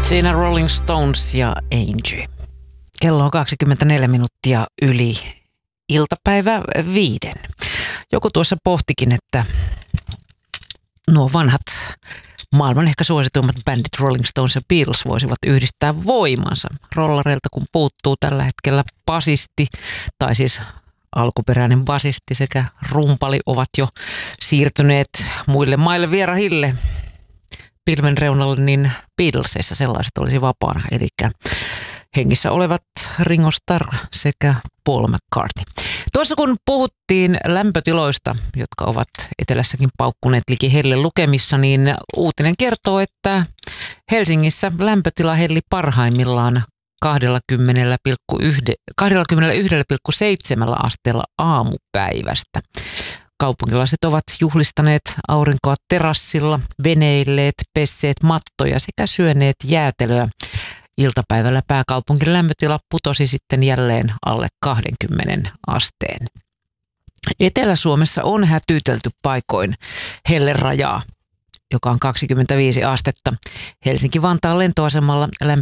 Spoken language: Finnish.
Siinä Rolling Stones ja Angie. Kello on 24 minuuttia yli iltapäivä 5. Joku tuossa pohtikin, että nuo vanhat maailman ehkä suosituimmat bändit Rolling Stones ja Beatles voisivat yhdistää voimansa. Rollareilta kun puuttuu tällä hetkellä basisti, tai siis alkuperäinen basisti sekä rumpali ovat jo siirtyneet muille maille vierahille pilven reunalle, niin Beatlesissa sellaiset olisi vapaana. Eli hengissä olevat Ringo Starr sekä Paul McCartney. Tuossa kun puhuttiin lämpötiloista, jotka ovat etelässäkin paukkuneet liki helle lukemissa, niin uutinen kertoo, että Helsingissä lämpötila helli parhaimmillaan 21,7 asteella aamupäivästä. Kaupunkilaiset ovat juhlistaneet aurinkoa terassilla, veneilleet, pesseet mattoja sekä syöneet jäätelöä. Iltapäivällä pääkaupungin lämpötila putosi sitten jälleen alle 20 asteen. Etelä-Suomessa on hätyytelty paikoin hellerajaa, joka on 25 astetta. Helsinki-Vantaan lentoasemalla